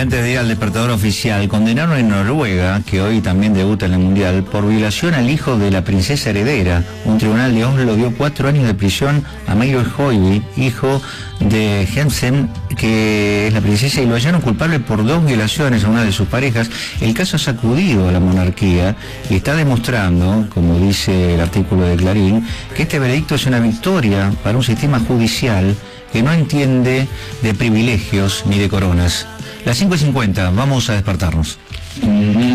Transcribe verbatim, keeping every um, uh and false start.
antes de ir al despertador oficial, condenaron en Noruega, que hoy también debuta en el Mundial, por violación al hijo de la princesa heredera. Un tribunal de Oslo dio cuatro años de prisión a Mayor Hoiby, hijo de Hensen, que es la princesa, y lo hallaron culpable por dos violaciones a una de sus parejas. El caso ha sacudido a la monarquía y está demostrando, como dice el artículo de Clarín, que este veredicto es una victoria para un sistema judicial que no entiende de privilegios ni de coronas. Las cinco y cincuenta, vamos a despertarnos.